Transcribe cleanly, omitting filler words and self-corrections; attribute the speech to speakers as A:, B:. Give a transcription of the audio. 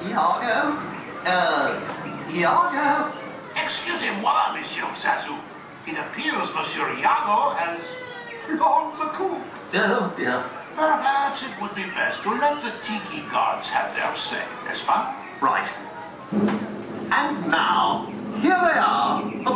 A: Iago? Iago?
B: Excusez-moi, Monsieur Zazu. It appears Monsieur Iago has flown the coop.
A: Oh, dear.
B: Perhaps it would be best to let the Tiki gods have their say, n'est-ce pas?
A: Right. And now, here they are,